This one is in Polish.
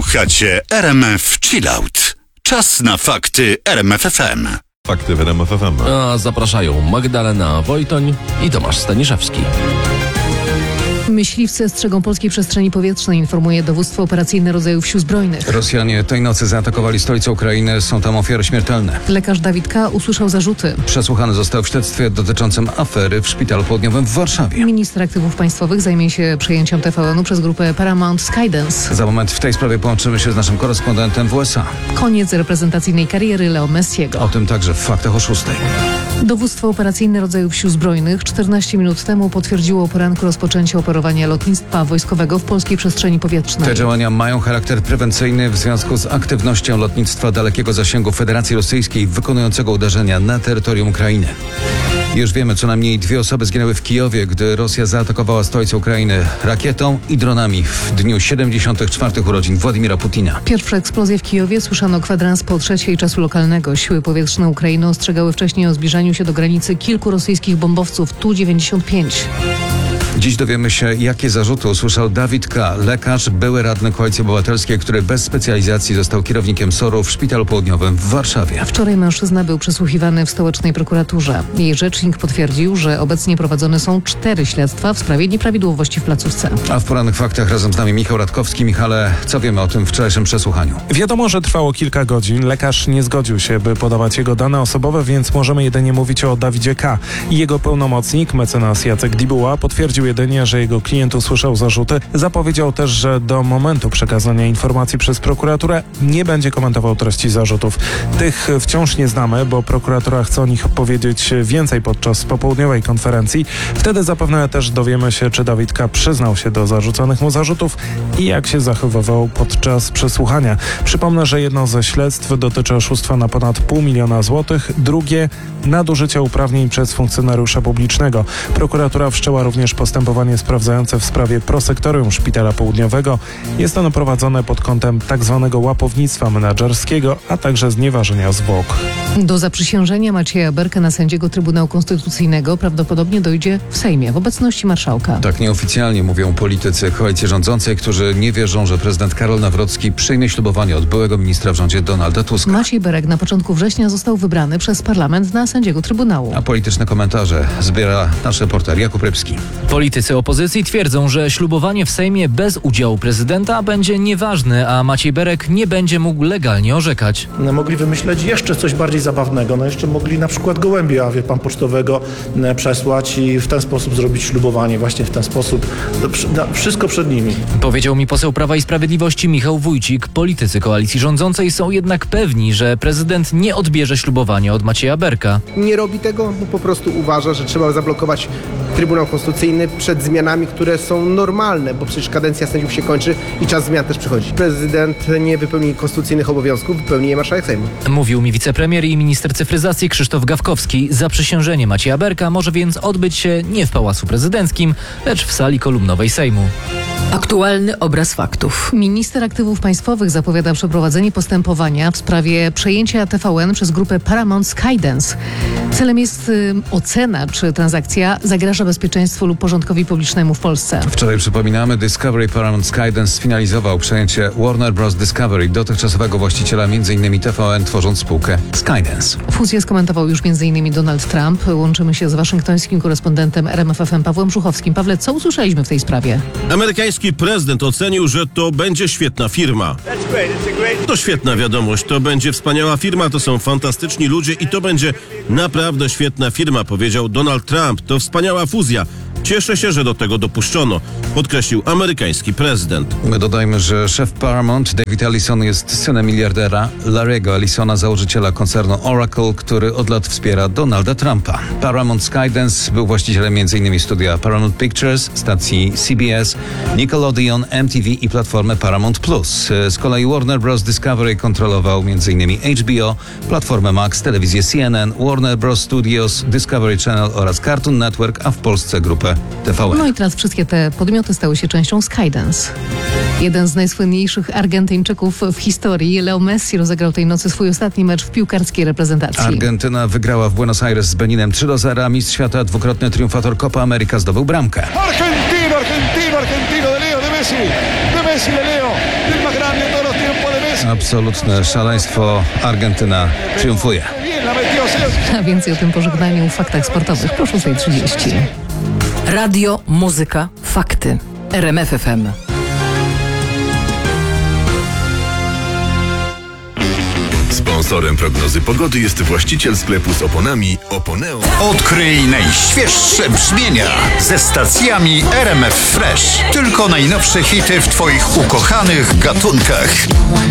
Słuchacie RMF Chillout. Czas na fakty RMF FM. Fakty w RMF FM. A zapraszają Magdalena Wojtoń i Tomasz Staniszewski. Myśliwcy strzegą polskiej przestrzeni powietrznej, informuje dowództwo operacyjne rodzajów sił zbrojnych. Rosjanie tej nocy zaatakowali stolicę Ukrainy. Są tam ofiary śmiertelne. Lekarz Dawid K. usłyszał zarzuty. Przesłuchany został w śledztwie dotyczącym afery w Szpitalu Południowym w Warszawie. Minister aktywów państwowych zajmie się przejęciem TVN-u przez grupę Paramount Skydance. Za moment w tej sprawie połączymy się z naszym korespondentem w USA. Koniec reprezentacyjnej kariery Leo Messiego. O tym także w faktach o 6. Dowództwo operacyjne rodzajów sił zbrojnych 14 minut temu potwierdziło o poranku rozpoczęcie operowania lotnictwa wojskowego w polskiej przestrzeni powietrznej. Te działania mają charakter prewencyjny w związku z aktywnością lotnictwa dalekiego zasięgu Federacji Rosyjskiej wykonującego uderzenia na terytorium Ukrainy. Już wiemy, co najmniej 2 osoby zginęły w Kijowie, gdy Rosja zaatakowała stolicę Ukrainy rakietą i dronami w dniu 74. urodzin Władimira Putina. Pierwsze eksplozje w Kijowie słyszano kwadrans po 3:00 czasu lokalnego. Siły powietrzne Ukrainy ostrzegały wcześniej o zbliżaniu się do granicy kilku rosyjskich bombowców Tu-95. Dziś dowiemy się, jakie zarzuty usłyszał Dawid K., lekarz, były radny Koalicji Obywatelskiej, który bez specjalizacji został kierownikiem SOR-u w Szpitalu Południowym w Warszawie. Wczoraj mężczyzna był przesłuchiwany w stołecznej prokuraturze. Jej rzecznik potwierdził, że obecnie prowadzone są 4 śledztwa w sprawie nieprawidłowości w placówce. A w porannych faktach razem z nami Michał Radkowski. Michale, co wiemy o tym wczorajszym przesłuchaniu? Wiadomo, że trwało kilka godzin. Lekarz nie zgodził się, by podawać jego dane osobowe, więc możemy jedynie mówić o Dawidzie K. I jego pełnomocnik, mecenas Jacek Dibuła, potwierdził jedynie, że jego klient usłyszał zarzuty. Zapowiedział też, że do momentu przekazania informacji przez prokuraturę nie będzie komentował treści zarzutów. Tych wciąż nie znamy, bo prokuratura chce o nich powiedzieć więcej podczas popołudniowej konferencji. Wtedy zapewne też dowiemy się, czy Dawid K. przyznał się do zarzucanych mu zarzutów i jak się zachowywał podczas przesłuchania. Przypomnę, że jedno ze śledztw dotyczy oszustwa na ponad 500 000 złotych, drugie nadużycia uprawnień przez funkcjonariusza publicznego. Prokuratura wszczęła również postępowanie sprawdzające w sprawie prosektorium Szpitala Południowego. Jest ono prowadzone pod kątem tzw. łapownictwa menedżerskiego, a także znieważenia zwłok. Do zaprzysiężenia Macieja Berka na sędziego Trybunału Konstytucyjnego prawdopodobnie dojdzie w Sejmie w obecności marszałka. Tak nieoficjalnie mówią politycy koalicji rządzącej, którzy nie wierzą, że prezydent Karol Nawrocki przyjmie ślubowanie od byłego ministra w rządzie Donalda Tuska. Maciej Berek na początku września został wybrany przez parlament na sędziego Trybunału. A polityczne komentarze zbiera nasz reporter Jakub Rybski. Politycy opozycji twierdzą, że ślubowanie w Sejmie bez udziału prezydenta będzie nieważne, a Maciej Berek nie będzie mógł legalnie orzekać. Mogli wymyśleć jeszcze coś bardziej zabawnego. Jeszcze mogli na przykład gołębia, pocztowego przesłać i w ten sposób zrobić ślubowanie. Właśnie w ten sposób. Wszystko przed nimi. Powiedział mi poseł Prawa i Sprawiedliwości Michał Wójcik. Politycy koalicji rządzącej są jednak pewni, że prezydent nie odbierze ślubowania od Macieja Berka. Nie robi tego, bo po prostu uważa, że trzeba zablokować Trybunał Konstytucyjny przed zmianami, które są normalne, bo przecież kadencja sędziów się kończy i czas zmian też przychodzi. Prezydent nie wypełni konstytucyjnych obowiązków, wypełni je marszałek Sejmu. Mówił mi wicepremier i minister cyfryzacji Krzysztof Gawkowski. Zaprzysiężenie Macieja Berka może więc odbyć się nie w Pałacu Prezydenckim, lecz w sali kolumnowej Sejmu. Aktualny obraz faktów. Minister aktywów państwowych zapowiada przeprowadzenie postępowania w sprawie przejęcia TVN przez grupę Paramount Skydance. Celem jest ocena, czy transakcja zagraża bezpieczeństwu lub porządkowi publicznemu w Polsce. Wczoraj, przypominamy, Discovery Paramount Skydance sfinalizował przejęcie Warner Bros. Discovery, dotychczasowego właściciela m.in. TVN, tworząc spółkę Skydance. Fuzję skomentował już m.in. Donald Trump. Łączymy się z waszyngtońskim korespondentem RMF FM Pawłem Żuchowskim. Pawle, co usłyszeliśmy w tej sprawie? Amerykański prezydent ocenił, że to będzie świetna firma. To świetna wiadomość, to będzie wspaniała firma, to są fantastyczni ludzie i to będzie naprawdę świetna firma, powiedział Donald Trump. To wspaniała fuzja. Cieszę się, że do tego dopuszczono, podkreślił amerykański prezydent. My dodajmy, że szef Paramount, David Ellison, jest synem miliardera Larry'ego Ellisona, założyciela koncernu Oracle, który od lat wspiera Donalda Trumpa. Paramount Skydance był właścicielem m.in. studia Paramount Pictures, stacji CBS, Nickelodeon, MTV i platformy Paramount+. Z kolei Warner Bros. Discovery kontrolował m.in. HBO, platformę Max, telewizję CNN, Warner Bros. Studios, Discovery Channel oraz Cartoon Network, a w Polsce grupę TVN. No i teraz wszystkie te podmioty stały się częścią Skydance. Jeden z najsłynniejszych Argentyńczyków w historii, Leo Messi, rozegrał tej nocy swój ostatni mecz w piłkarskiej reprezentacji. Argentyna wygrała w Buenos Aires z Beninem 3-0. Mistrz świata, dwukrotny triumfator Copa America, zdobył bramkę. Argentino de Leo, de Messi, de Leo, del más grande de todos los tiempos. Absolutne szaleństwo. Argentyna triumfuje. A więcej o tym pożegnaniu w faktach sportowych po 6:30. Radio, muzyka, fakty. RMF FM. Sponsorem prognozy pogody jest właściciel sklepu z oponami Oponeo. Odkryj najświeższe brzmienia ze stacjami RMF Fresh. Tylko najnowsze hity w Twoich ukochanych gatunkach.